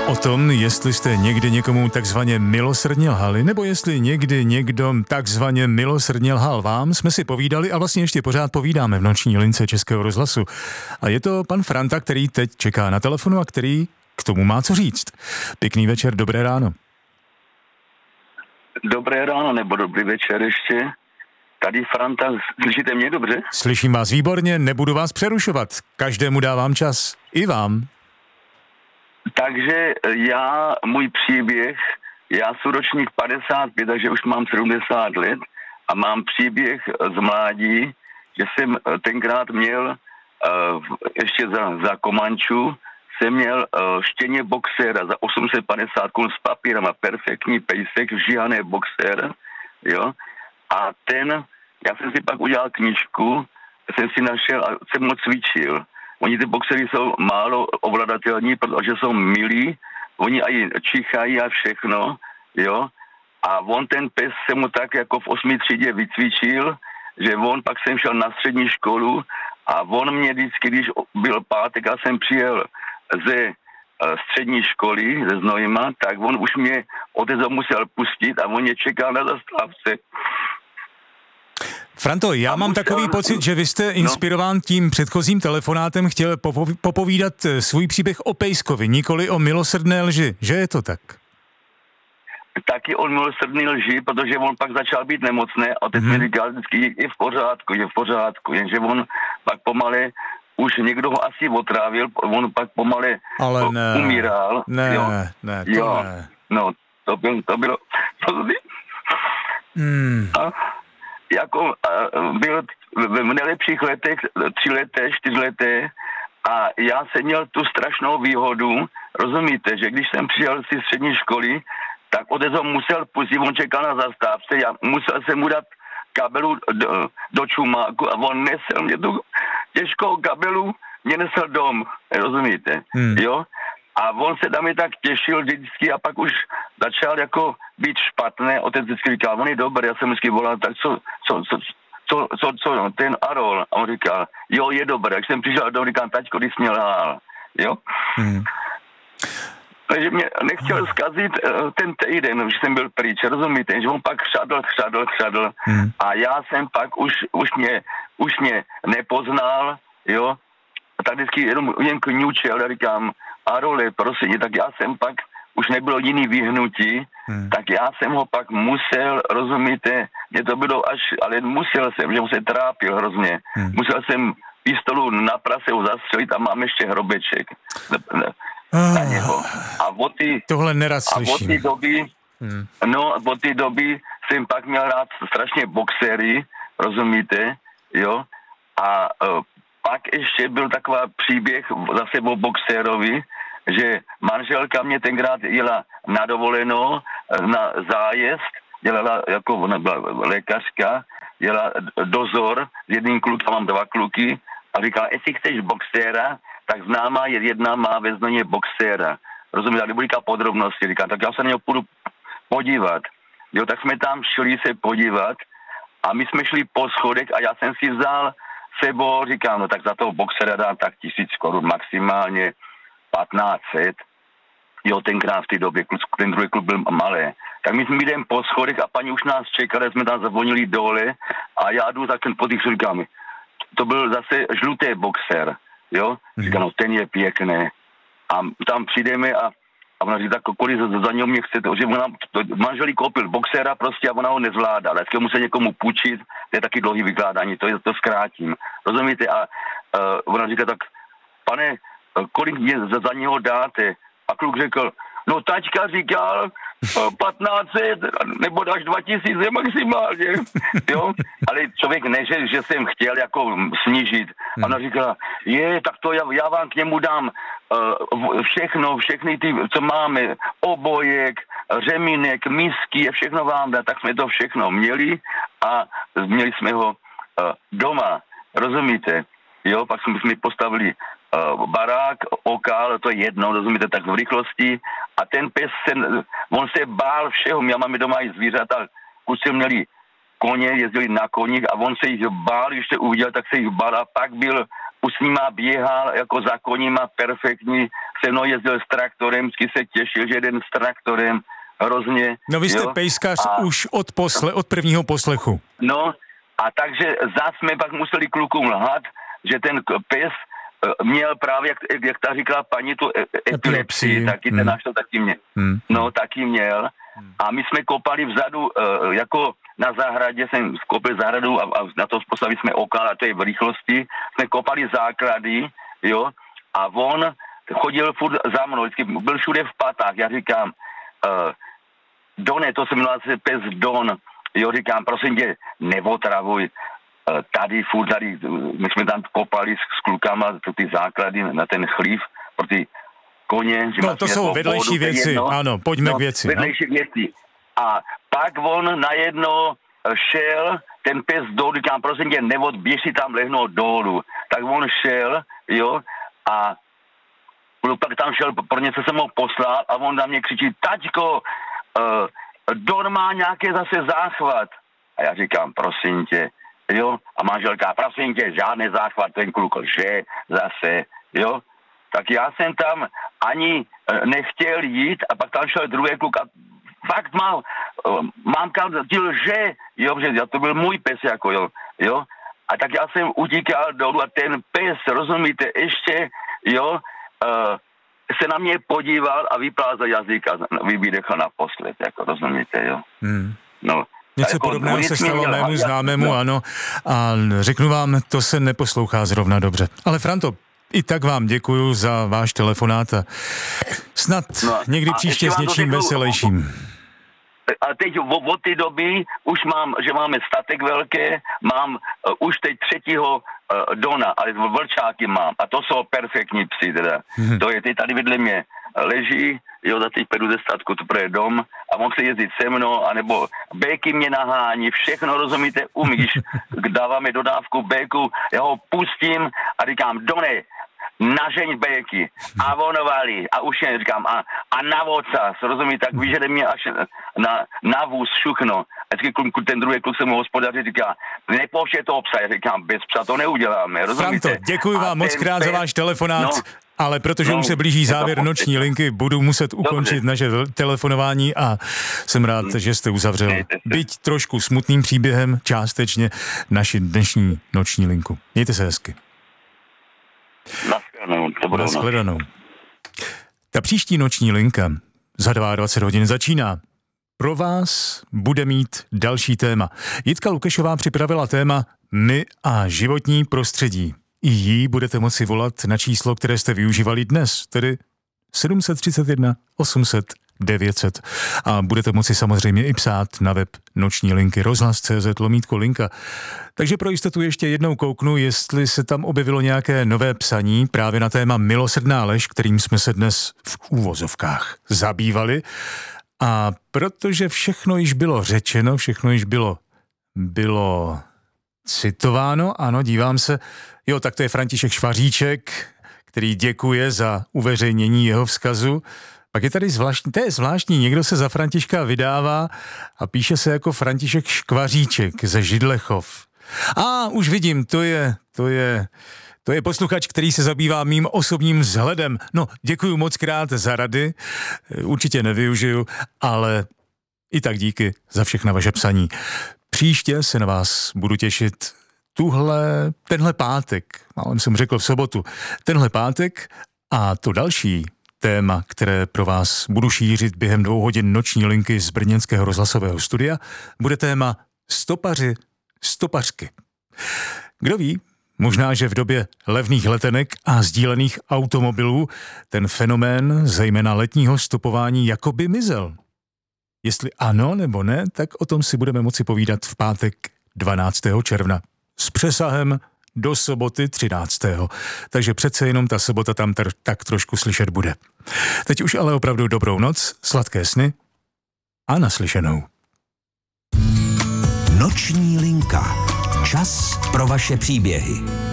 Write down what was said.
O tom, jestli jste někdy někomu takzvaně milosrdně lhali, nebo jestli někdy někdo takzvaně milosrdně lhal vám, jsme si povídali a vlastně ještě pořád povídáme v noční lince Českého rozhlasu. A je to pan Franta, který teď čeká na telefonu a který k tomu má co říct. Pěkný večer, dobré ráno. Dobré ráno, nebo dobrý večer ještě. Tady Franta, slyšíte mě dobře? Slyším vás výborně, nebudu vás přerušovat. Každému dávám čas. I vám. Takže můj příběh, já jsem ročník 55, takže už mám 70 let a mám příběh z mládí, že jsem tenkrát měl, ještě za Komančů, jsem měl štěně boxéra za 850 Kč s papírama, perfektní pejsek, žíhaný boxér, jo. A já jsem si pak udělal knížku, jsem si našel a jsem moc cvičil. Oni ty boxery jsou málo ovladatelní, protože jsou milí, oni i čichají a všechno, jo. A ten pes se mu tak jako v 8. třídě vycvičil, že pak jsem šel na střední školu a mě vždycky, když byl pátek a jsem přijel ze střední školy, ze Znojma, tak už mě otec musel pustit a on mě čekal na zastávce. Franto, já mám takový pocit, že vy jste inspirován tím předchozím telefonátem chtěl popovídat svůj příběh o pejskovi, nikoli o milosrdné lži, že je to tak? Taky on milosrdný lži, protože on pak začal být nemocný a teď mi říkal vždycky, je v pořádku, jenže on pak pomale, už někdo ho asi otrávil, on pak pomale umíral. Ne. No, to bylo. Byl v nejlepších letech, 3leté, 4leté a já jsem měl tu strašnou výhodu, rozumíte, že když jsem přijel z střední školy, tak otec ho musel pustit, on čekal na zastávce, já musel jsem mu dát kabelu do čumáku a on nesel mě tu těžkou kabelu, mě nesel dom, rozumíte, jo? A on se tam tak těšil vždycky a pak už začal jako být špatné. Otec vždycky říkal, on je dobrý, já jsem vždycky volal, tak co, ten Arol. A on říkal, jo, je dobrý. Jak jsem přišel domů, říkám, taťko, když mě lhal, jo. Takže mě nechtěl zkazit ten týden, že jsem byl pryč, rozumíte, že on pak chřadl a já jsem pak už mě nepoznal, jo. A tak vždycky jen kňučel a říkám, Arole, prosím, tak já jsem pak, už nebylo jiný vyhnutí, tak já jsem ho pak musel, rozumíte, mě to bylo ale musel jsem, že se trápil hrozně. Musel jsem pistolu na prase ho zastřelit a mám ještě hrobeček na něho. Tohle nerad slyším. Od té doby jsem pak měl rád strašně boxery, rozumíte, jo, a pak ještě byl takový příběh zase o boxérovi, že manželka mě tenkrát jela na dovolenou, na zájezd, dělala jako ona byla lékařka, dělala dozor s jedním klukem, mám 2 kluky a říkala, jestli chceš boxéra, tak známá jedna má ve Znojmě boxéra. Rozumíte, a nebudu podrobnosti, říkám, tak já se na něho půjdu podívat. Jo, tak jsme tam šli se podívat a my jsme šli po schodech a já jsem si vzal sebou, říkám, no tak za toho boxera dám tak 1000 korun, maximálně 1500. Jo, tenkrát v té době, ten druhý klub byl malý. Tak my jsme jdem po schodech a paní už nás čekala, jsme tam zavonili dole a já jdu tak po těch říkám, to byl zase žlutý boxer, jo. Říkám, no ten je pěkný. A tam přijdeme a ona říká, kolik za něho mě chcete, že ona manželí koupil boxera prostě a ona ho nezvládá, ale jestli musí někomu půjčit, to je taky dlouhý vykládání, to zkrátím. Rozumíte? A ona říká, tak pane, kolik mě za něho dáte? A kluk řekl, no taťka říkal 1500 nebo až 2000 maximálně, jo? Ale člověk neřekl, že jsem chtěl jako snížit. A ona říkala, tak to já vám k němu dám všechny ty, co máme, obojek, řemínek, misky, všechno vám dá. Tak jsme to všechno měli a měli jsme ho doma, rozumíte? Jo, pak jsme postavili barák, okál, to je jedno, rozumíte, tak v rychlosti a ten pes on se bál všeho, my máme doma i zvířata, kluci měli koně, jezdili na koních a on se jich bál, když se uviděl, tak se jich bál a pak byl už s nima běhal jako za koněma perfektní, se mnou jezdil s traktorem, vždycky se těšil, že jeden s traktorem, hrozně. No vy jste pejskař už od prvního poslechu. No a takže zás jsme pak museli klukům lhat, že ten pes měl právě, jak ta říkala paní, tu epilepsii, taky ten náš to taky měl. No, taky měl. A my jsme kopali vzadu, jako na zahradě, jsem skopil zahradu a na to postavili jsme okal, a to je v rychlosti, jsme kopali základy, jo, a on chodil furt za mnou, vždycky byl všude v patách, já říkám, Done, to se jmenuje pes Don, jo, říkám, prosím tě, neotravuj, tady, my jsme tam kopali s klukama ty základy na ten chlív pro ty koně. No to jsou vedlejší věci, ano, pojďme k věci. Vedlejší věci. A pak on najednou šel, ten pes dolů, říkám, prosím tě, běž si tam lehnout dolů. Tak on šel, jo, a pak tam šel, pro něco jsem ho poslal a on na mě křičí, taťko, Don má nějaké zase záchvat. A já říkám, prosím tě, jo, a manželka, prosím tě, žádný záchvat, ten kluk lže zase, jo. Tak já jsem tam ani nechtěl jít a pak tam šel druhý kluk a fakt mámka ti lže, jo, protože to byl můj pes, jako jo. A tak já jsem utíkal dolů a ten pes, rozumíte, ještě, jo, se na mě podíval a vyplázal jazyk a vydechal naposled, jako rozumíte, jo. No. Něco jako podobného se stalo mému známému, ano. A řeknu vám, to se neposlouchá zrovna dobře. Ale Franto, i tak vám děkuju za váš telefonát a snad někdy příště s něčím veselějším. A teď od té doby už že máme statek velké, mám už teď 3. Dona, ale vlčáky mám a to jsou perfektní psi teda. To je, teď tady vedle mě leží, jo, za teď půjdu ze statku, to bude dom a on se jezdit se mnou, anebo béky mě nahání, všechno, rozumíte, umíš, dáváme dodávku béku, já ho pustím a říkám, Done, nažeň béky a on valí a už jen říkám a na vocas, rozumíte, tak vyžede mě až na vůz šuchno. A vždycky ten druhý kluk se mu hospodaři říká, nepouště to psa, já říkám, bez psa to neuděláme, rozumíte. Franto, děkuji vám moc krát za váš telefonát. Ale protože už se blíží závěr noční linky, budu muset ukončit naše telefonování a jsem rád, že jste uzavřel, byť trošku smutným příběhem, částečně naši dnešní noční linku. Mějte se hezky. Nashledanou. Ta příští noční linka za 22 hodin začíná. Pro vás bude mít další téma. Jitka Lukešová připravila téma My a životní prostředí. I jí budete moci volat na číslo, které jste využívali dnes, tedy 731 800 900. A budete moci samozřejmě i psát na web noční linky rozhlas.cz/linka. Takže pro jistotu ještě jednou kouknu, jestli se tam objevilo nějaké nové psaní právě na téma milosrdná lež, kterým jsme se dnes v úvozovkách zabývali. A protože všechno již bylo řečeno, všechno již bylo citováno, ano, dívám se, jo, tak to je František Švaříček, který děkuje za uveřejnění jeho vzkazu. Pak je tady zvláštní, někdo se za Františka vydává a píše se jako František Škvaříček ze Židlechov. Už vidím, to je posluchač, který se zabývá mým osobním vzhledem. No, děkuju moc krát za rady, určitě nevyužiju, ale i tak díky za všechna vaše psaní. Příště se na vás budu těšit tenhle pátek, málem jsem řekl v sobotu, tenhle pátek a to další téma, které pro vás budu šířit během 2 hodin noční linky z brněnského rozhlasového studia, bude téma stopařky. Kdo ví, možná, že v době levných letenek a sdílených automobilů ten fenomén, zejména letního stopování, jakoby mizel. Jestli ano nebo ne, tak o tom si budeme moci povídat v pátek 12. června. S přesahem do soboty 13. Takže přece jenom ta sobota tam tak trošku slyšet bude. Teď už ale opravdu dobrou noc, sladké sny a naslyšenou. Noční linka. Čas pro vaše příběhy.